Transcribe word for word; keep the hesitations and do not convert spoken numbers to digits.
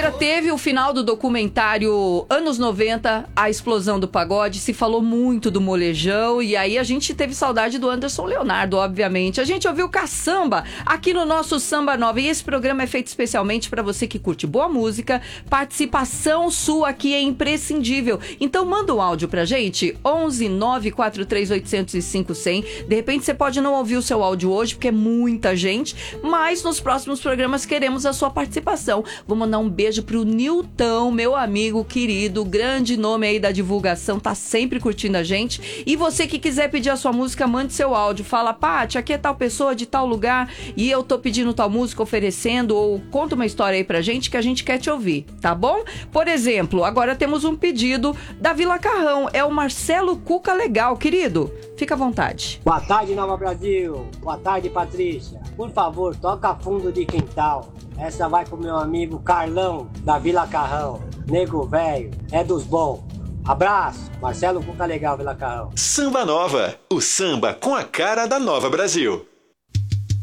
Segunda-feira teve o final do documentário Anos noventa, a explosão do pagode. Se falou muito do molejão e aí a gente teve saudade do Anderson Leonardo, obviamente. A gente ouviu caçamba aqui no nosso Samba Nova e esse programa é feito especialmente para você que curte boa música. Participação sua aqui é imprescindível. Então manda um áudio pra gente, onze nove quatro três oito zero cinco zero zero. De repente você pode não ouvir o seu áudio hoje, porque é muita gente, mas nos próximos programas queremos a sua participação. Vou mandar um beijo pro Nilton, meu amigo querido, grande nome aí da divulgação, tá sempre curtindo a gente. E você que quiser pedir a sua música, mande seu áudio. Fala, Paty, aqui é tal pessoa de tal lugar e eu tô pedindo tal música, oferecendo, ou conta uma história aí pra gente que a gente quer te ouvir, tá bom? Por exemplo, agora temos um pedido da Vila Carrão, é o Marcelo Cuca Legal, querido. Fica à vontade. Boa tarde, Nova Brasil. Boa tarde, Patrícia. Por favor, toca Fundo de Quintal. Essa vai pro meu amigo Carlão, da Vila Carrão. Nego velho, é dos bons. Abraço, Marcelo Cuca Legal, Vila Carrão. Samba Nova, o samba com a cara da Nova Brasil.